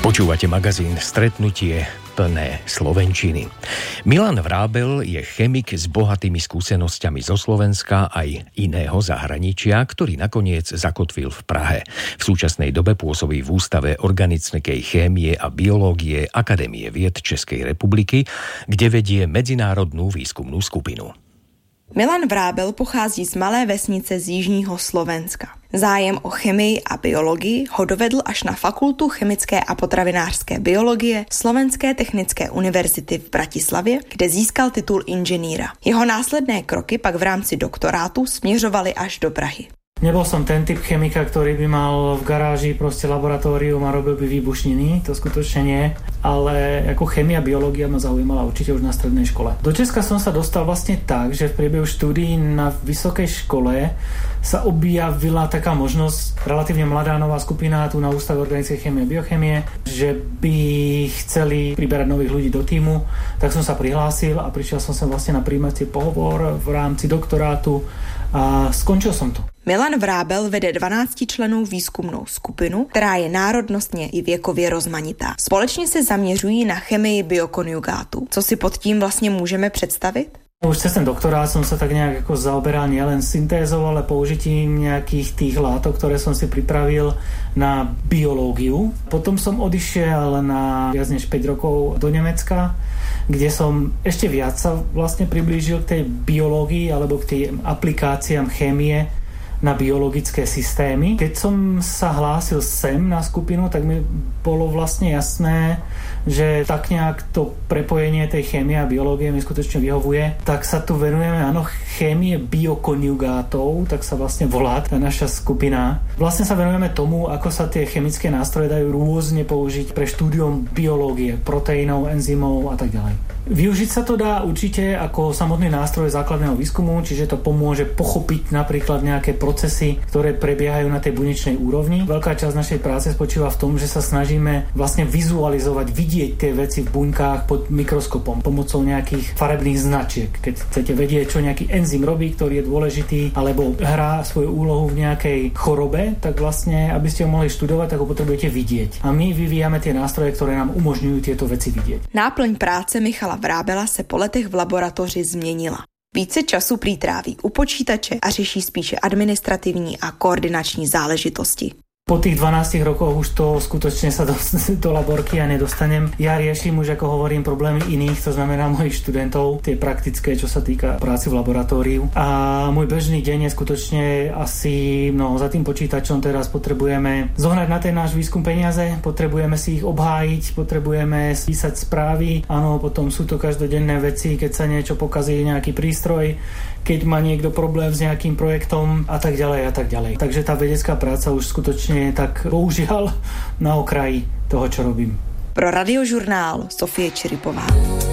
Počúvate magazín Stretnutie plné slovenčiny. Milan Vrábel je chemik s bohatými skúsenosťami zo Slovenska aj iného zahraničia, ktorý nakoniec zakotvil v Prahe. V súčasnej dobe pôsobí v Ústave organickej chémie a biológie Akadémie vied Českej republiky, kde vedie medzinárodnú výskumnú skupinu. Milan Vrábel pochází z malé vesnice z jižního Slovenska. Zájem o chemii a biologii ho dovedl až na Fakultu chemické a potravinářské biologie Slovenské technické univerzity v Bratislavě, kde získal titul inženýra. Jeho následné kroky pak v rámci doktorátu směřovaly až do Prahy. Nebol som ten typ chemika, ktorý by mal v garáži proste laboratórium a robil by výbušniny, to skutočne nie, ale ako chémia, biológia ma zaujímala určite už na strednej škole. Do Česka som sa dostal vlastne tak, že v priebehu štúdií na vysokej škole sa objavila taká možnosť, relatívne mladá nová skupina tu na Ústave organickej chémie a biochemie, že by chceli priberať nových ľudí do tímu, tak som sa prihlásil a prišiel som sa vlastne na prijímací pohovor v rámci doktorátu a skončil som to. Milan Vrábel vede 12člennou výzkumnou skupinu, která je národnostně i věkově rozmanitá. Společně se zaměřují na chemii biokonjugátů. Co si pod tím vlastně můžeme představit? Už cez ten doktorát som sa tak nejak ako zaoberal nielen syntézou, ale použitím nejakých tých látok, ktoré som si pripravil na biológiu. Potom som odišiel na viac než 5 rokov do Nemecka, kde som ešte viac sa vlastne priblížil k tej biológii alebo k tým aplikáciám chémie na biologické systémy. Keď som sa hlásil sem na skupinu, tak mi bolo vlastne jasné, že tak nejak to prepojenie tej chémie a biológie mi skutočne vyhovuje. Tak sa tu venujeme, áno, chémie biokonjugátov, tak sa vlastne volá tá naša skupina. Vlastne sa venujeme tomu, ako sa tie chemické nástroje dajú rôzne použiť pre štúdium biológie, proteínov, enzymov a tak ďalej. Využiť sa to dá určite ako samotný nástroj základného výskumu, čiže to pomôže pochopiť napríklad nejaké procesy, ktoré prebiehajú na tej bunečnej úrovni. Veľká časť našej práce spočíva v tom, že sa snažíme vlastne vizualizovať, vidieť tie veci v buňkách pod mikroskopom pomocou nejakých farebných značiek. Keď chcete vedieť, čo nejaký enzym robí, ktorý je dôležitý, alebo hrá svoju úlohu v nejakej chorobe, tak vlastne, aby ste ho mohli študovať, tak ho potrebujete vidieť. A my vyvíjame tie nástroje, ktoré nám umožňujú tieto veci vidieť. Náplň práce Michala Vrábela se po letech v laboratoři změnila. Více času prý tráví u počítače a řeší spíše administrativní a koordinační záležitosti. Po tých 12 rokoch už to skutočne sa do laborky ja nedostanem. Ja riešim už, ako hovorím, problémy iných, to znamená mojich študentov, tie praktické, čo sa týka práci v laboratóriu. A môj bežný deň je skutočne asi, za tým počítačom teraz potrebujeme zohnať na ten náš výskum peniaze, potrebujeme si ich obhájiť, potrebujeme písať správy. Áno, potom sú to každodenné veci, keď sa niečo pokazí, nejaký prístroj, keď má niekto problém s nejakým projektom a tak ďalej a tak ďalej. Takže tá vedecká práca už skutočne tak bohužiaľ na okraji toho, čo robím. Pro Radiožurnál Sofie Čiripová.